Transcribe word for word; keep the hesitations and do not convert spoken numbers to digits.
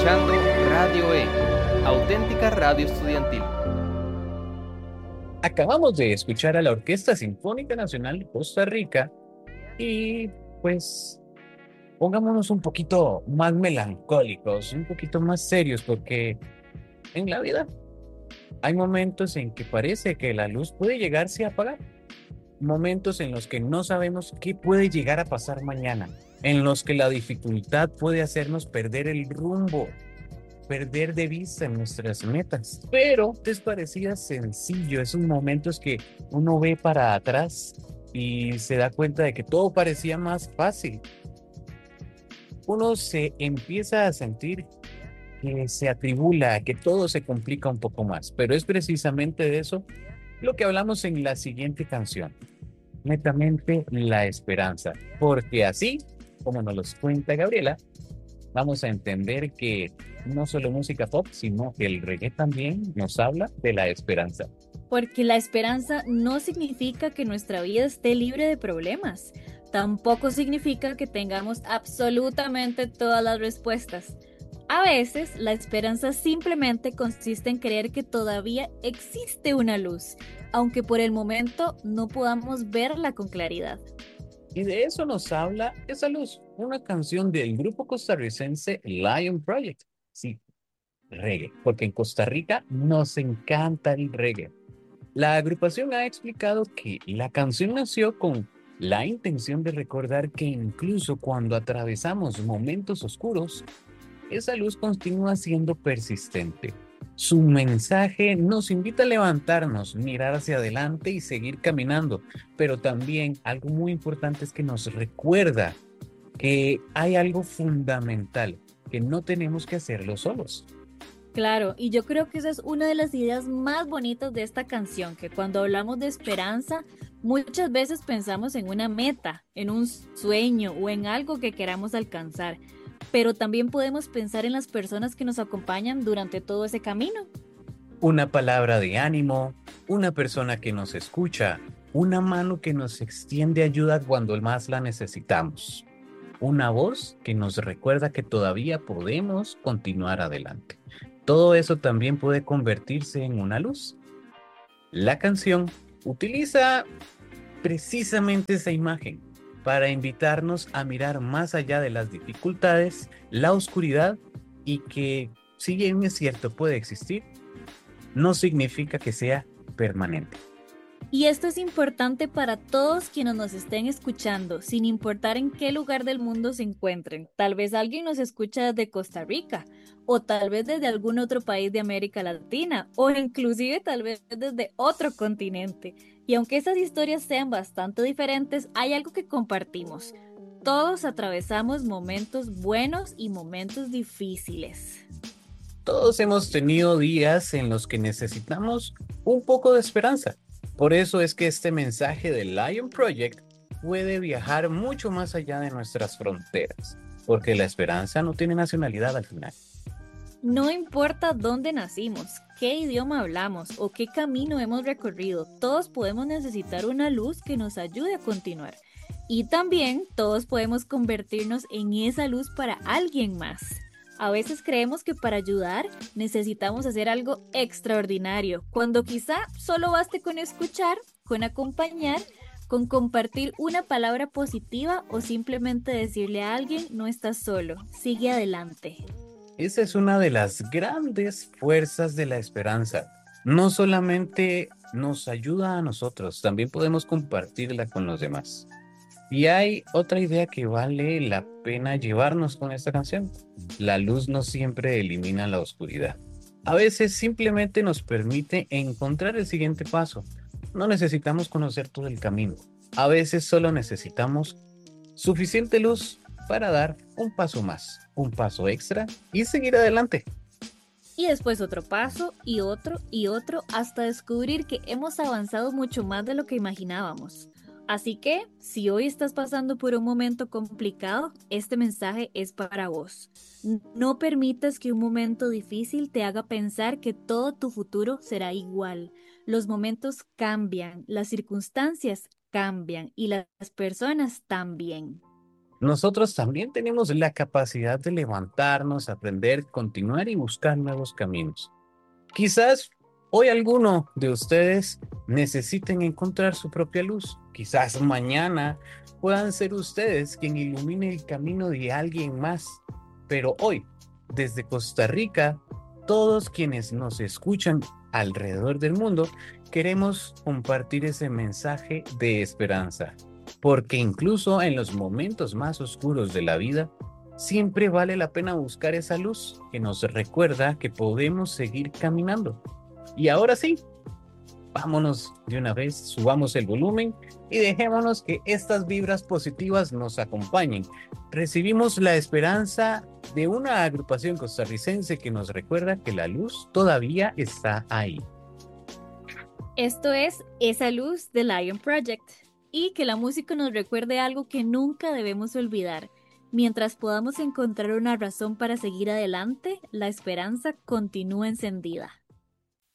escuchando Radio E, auténtica radio estudiantil. Acabamos de escuchar a la Orquesta Sinfónica Nacional de Costa Rica y pues pongámonos un poquito más melancólicos, un poquito más serios, porque en la vida hay momentos en que parece que la luz puede llegarse a apagar, momentos en los que no sabemos qué puede llegar a pasar mañana, en los que la dificultad puede hacernos perder el rumbo, perder de vista nuestras metas. Pero es parecía sencillo, esos momentos que uno ve para atrás y se da cuenta de que todo parecía más fácil. Uno se empieza a sentir que se atribula, que todo se complica un poco más, pero es precisamente de eso lo que hablamos en la siguiente canción, netamente la esperanza, porque así, como nos lo cuenta Gabriela, vamos a entender que no solo música pop, sino que el reggae también nos habla de la esperanza. Porque la esperanza no significa que nuestra vida esté libre de problemas. Tampoco significa que tengamos absolutamente todas las respuestas. A veces, la esperanza simplemente consiste en creer que todavía existe una luz, aunque por el momento no podamos verla con claridad. Y de eso nos habla esa luz, una canción del grupo costarricense Lion Project. Sí, reggae, porque en Costa Rica nos encanta el reggae. La agrupación ha explicado que la canción nació con la intención de recordar que incluso cuando atravesamos momentos oscuros, esa luz continúa siendo persistente. Su mensaje nos invita a levantarnos, mirar hacia adelante y seguir caminando, pero también algo muy importante es que nos recuerda que hay algo fundamental, que no tenemos que hacerlo solos. Claro, y yo creo que esa es una de las ideas más bonitas de esta canción, que cuando hablamos de esperanza, muchas veces pensamos en una meta, en un sueño o en algo que queramos alcanzar, pero también podemos pensar en las personas que nos acompañan durante todo ese camino. Una palabra de ánimo, una persona que nos escucha, una mano que nos extiende ayuda cuando más la necesitamos, una voz que nos recuerda que todavía podemos continuar adelante. Todo eso también puede convertirse en una luz. La canción utiliza precisamente esa imagen para invitarnos a mirar más allá de las dificultades, la oscuridad y que, si bien es cierto, puede existir, no significa que sea permanente. Y esto es importante para todos quienes nos estén escuchando, sin importar en qué lugar del mundo se encuentren. Tal vez alguien nos escucha desde Costa Rica, o tal vez desde algún otro país de América Latina, o inclusive tal vez desde otro continente. Y aunque esas historias sean bastante diferentes, hay algo que compartimos. Todos atravesamos momentos buenos y momentos difíciles. Todos hemos tenido días en los que necesitamos un poco de esperanza. Por eso es que este mensaje del Lion Project puede viajar mucho más allá de nuestras fronteras, porque la esperanza no tiene nacionalidad al final. No importa dónde nacimos, qué idioma hablamos o qué camino hemos recorrido, todos podemos necesitar una luz que nos ayude a continuar. Y también todos podemos convertirnos en esa luz para alguien más. A veces creemos que para ayudar necesitamos hacer algo extraordinario, cuando quizá solo baste con escuchar, con acompañar, con compartir una palabra positiva o simplemente decirle a alguien: no estás solo, sigue adelante. Esa es una de las grandes fuerzas de la esperanza. No solamente nos ayuda a nosotros, también podemos compartirla con los demás. Y hay otra idea que vale la pena llevarnos con esta canción. La luz no siempre elimina la oscuridad. A veces simplemente nos permite encontrar el siguiente paso. No necesitamos conocer todo el camino. A veces solo necesitamos suficiente luz para dar un paso más, un paso extra y seguir adelante. Y después otro paso y otro y otro hasta descubrir que hemos avanzado mucho más de lo que imaginábamos. Así que, si hoy estás pasando por un momento complicado, este mensaje es para vos. No permitas que un momento difícil te haga pensar que todo tu futuro será igual. Los momentos cambian, las circunstancias cambian y las personas también. nosotros también tenemos la capacidad de levantarnos, aprender, continuar y buscar nuevos caminos. Quizás hoy alguno de ustedes necesiten encontrar su propia luz. Quizás mañana puedan ser ustedes quien ilumine el camino de alguien más. Pero hoy, desde Costa Rica, todos quienes nos escuchan alrededor del mundo, queremos compartir ese mensaje de esperanza. Porque incluso en los momentos más oscuros de la vida, siempre vale la pena buscar esa luz que nos recuerda que podemos seguir caminando. Y ahora sí, vámonos de una vez, subamos el volumen y dejémonos que estas vibras positivas nos acompañen. Recibimos la esperanza de una agrupación costarricense que nos recuerda que la luz todavía está ahí. Esto es Esa Luz de Lion Project, y que la música nos recuerde algo que nunca debemos olvidar. Mientras podamos encontrar una razón para seguir adelante, la esperanza continúa encendida.